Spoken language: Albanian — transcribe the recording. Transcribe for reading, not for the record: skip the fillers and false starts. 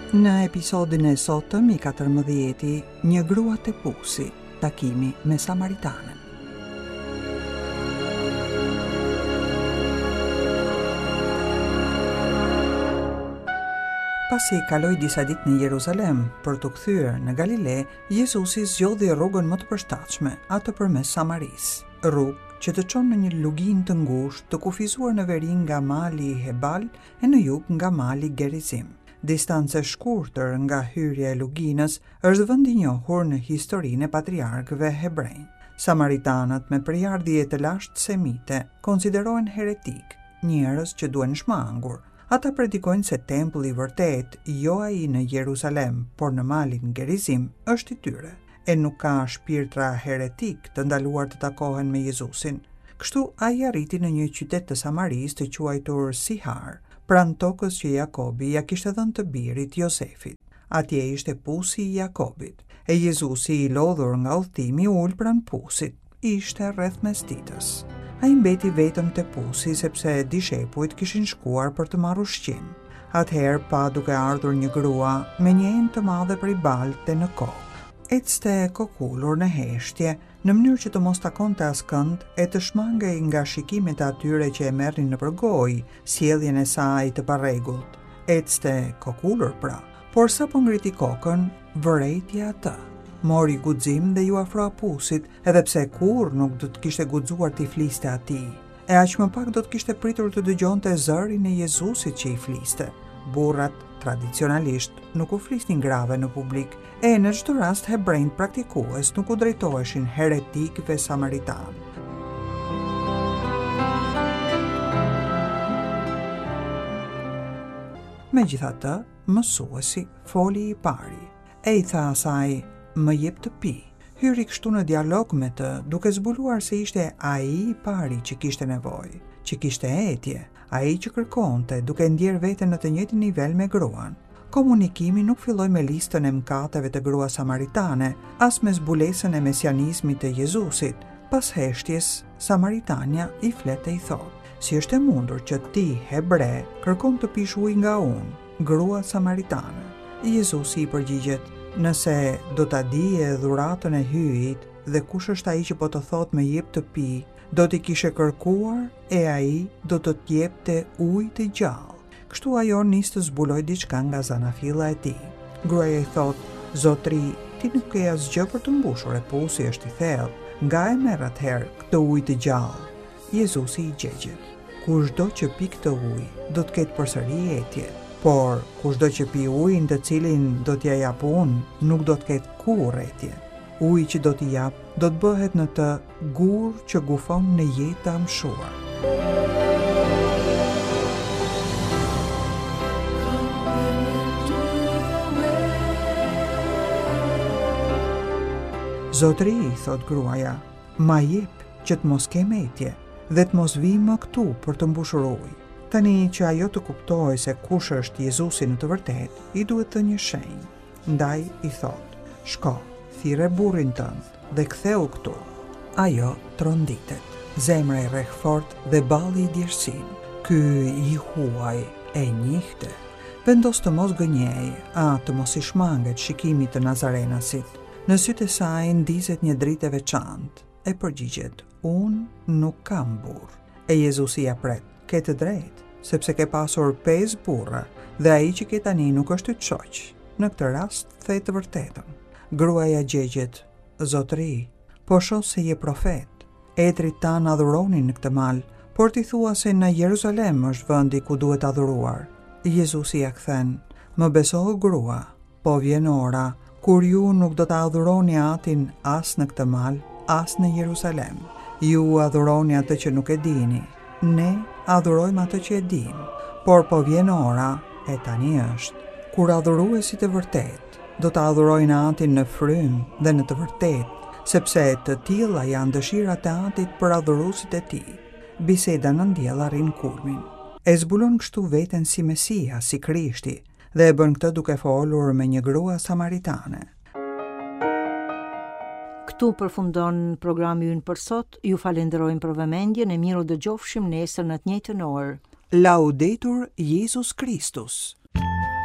Në episodin e sotëm i 14, një grua te pusi, takimi me Samaritanën. Pasi kaloi disa ditë në Jeruzalem për të kthyer në Galile, Jezusi zgjodhi rrugën më të përshtatshme, atë përmes Samarisë, rrugë që të çon në një luginë të ngushtë të kufizuar në veri nga mali Hebal e në jug nga mali Gerizim. Distancë e shkurtër nga hyrja e luginës është vend i njohur në historinë e patriarkëve hebrejnë. Samaritanët me përjardhje të lashtë semite konsiderohen heretik, njerëz që duhen shmangur. Ata predikojnë se tempulli i vërtet, jo ai në Jeruzalem, por në malin Gerizim, është i tyre, e nuk ka shpirtra heretik të ndaluar të takohen me Jezusin. Kështu ai arriti në një qytet të Samarisë të quajtur Sihar, pranë tokës që Jakobi ja kishte dhënë të birit Josefit. Atje ishte pusi i Jakobit, e Jezusi i lodhur nga udhëtimi ul pranë pusit. Ishte rreth mesditës. Ai mbeti vetëm te pusi sepse dishepujt kishin shkuar për të marrë ushqim. Atëherë pa duke ardhur një grua me një enë të madhe prej balte në kokë. Ecste kokullur në heshtje, në mënyrë që të mos takonte askënd e të shmangej nga shikimet e atyre që e merrnin nëpër gojë sjelljen e saj të parregullt. Ecste kokullur pra, por sa po ngriti kokën, vërejti atë. Mori guxim dhe ju afroi pusit, edhe pse kurrë nuk do të kishte guxuar t'i fliste atij. E aq më pak do të kishte pritur të dëgjonte zërin e Jezusit që i fliste. Burrat tradicionalisht nuk u flisnin grave në publik, e në çdo rast hebrejt praktikues nuk u drejtoheshin heretikëve samaritan. Megjithatë, mësuesi foli i pari, e i tha asaj: "Më jep të pi." Hyri kështu në dialog me të, duke zbuluar se ishte ai i pari që kishte nevojë, që kishte etje, ai që kërkonte, duke ndjer veten në të njëjtin nivel me gruan. Komunikimi nuk filloi me listën e mëkateve të gruas samaritane, as me zbulesën e mesianizmit të Jezusit. Pas heshtjes, Samaritania i flet e i thot: "Si është e mundur që ti, hebre, kërkon të pish ujë nga unë, grua samaritane?" Jezusi i përgjigjet: "Nëse do ta dije dhuratën e hyjit dhe kush është ai që po të thot më jep të pi, do t'i kishe kërkuar e ai do të t'jepte ujë të gjallë." Kështu ajo nis të zbuloj diçka nga zanafilla e tij. Gruaja i thot: "Zotri, ti nuk ke asgjë për të mbushur, e pusi është i thellë. Nga e merr atëherë këtë ujë të gjallë?" Jezusi i gjegjet: "Kushdo që pi këtë ujë do të ketë përsëri etje, por kushdo që pi ujin të cilin do t'ja jap unë, nuk do të ketë kurrë etje. Uji që do t'i jap do të bëhet në të gur që gufon në jetë të amshuar." "Zotri," i thot gruaja, "ma jep që të mos kem etje dhe të mos vi më këtu për të mbushur ujë." Tani që ajo të kuptoj se kush është Jezusi në të vërtet, i duhet të një shenjë. Ndaj i thot: "Shko, thirre burrin tënd dhe ktheu këtu." Ajo tronditet, zemra i rreh fort dhe balli i djersin. Ky i huaj e njihte. Vendos të mos gënjej, të mos i shmanget shikimit të Nazarenasit. Në sytë e saj ndizet një dritë e veçantë. E përgjigjet: "Unë nuk kam burr." E Jezusi ja pret: "Ke të drejtë, sepse ke pasur 5 burra dhe ai që ke tani nuk është yt shoq. Në këtë rast the të vërtetën." Gruaja gjegjet: "Zotri, po shoh se je profet. Etrit tan adhuronin në këtë mal, por ti thua se në Jeruzalem është vendi ku duhet adhuruar." Jezusi ja kthen: "Më beso, grua, po vjen ora kur ju nuk do ta adhuroni Atin as në këtë mal, as në Jeruzalem. Ju adhuroni atë që nuk e dini. Ne adhurojmë atë që e dim, por po vjen ora, e tani është, kur adhuruesit e vërtet do të adhurojnë Atin në frymë dhe në të vërtet, sepse të tilla janë dëshirat e Atit për adhuruesit e tij." Biseda në ndjell arrin kulmin. E zbulon kështu veten si Mesia, si Krishti, dhe e bën këtë duke folur me një grua samaritane. Këtu përfundon programi ynë për sot. Ju falenderojmë për vëmendjen e miru dëgjofshim nesër në të njëjtën orë. Laudetur Jesus Christus.